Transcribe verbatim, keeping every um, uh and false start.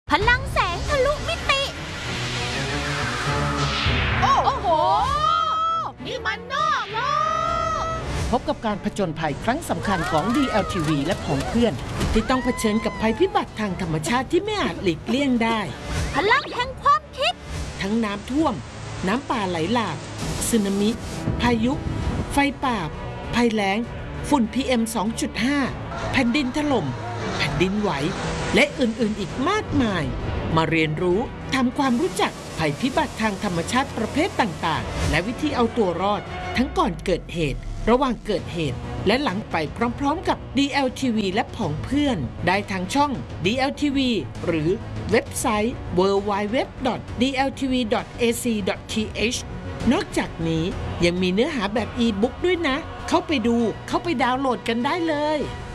พลังแสงทะลุมิติโอ้โหนี่มันนอกโลกพบกับการผจญภัยครั้งสำคัญของ ดี แอล ที วี และของเพื่อนที่ต้องเผชิญกับภัยพิบัติทางธรรมชาติที่ไม่อาจหลีกเลี่ยงได้พลังแห่งความคิดทั้งน้ำท่วมน้ำป่าไหลหลากสึนามิพายุไฟป่าภัยแล้งฝุ่น พี เอ็ม สองจุดห้า แผ่นดินถล่มแผ่นดินไหวและอื่นๆอีกมากมายมาเรียนรู้ทำความรู้จักภัยพิบัติทางธรรมชาติประเภทต่างๆและวิธีเอาตัวรอดทั้งก่อนเกิดเหตุระหว่างเกิดเหตุและหลังไปพร้อมๆกับ ดี แอล ที วี และผองเพื่อนได้ทางช่อง ดี แอล ที วี หรือเว็บไซต์ ดับเบิลยู ดับเบิลยู ดับเบิลยู ดอท ดี แอล ที วี ดอท เอ ซี ดอท ที เอช นอกจากนี้ยังมีเนื้อหาแบบอีบุ๊กด้วยนะเข้าไปดูเข้าไปดาวน์โหลดกันได้เลย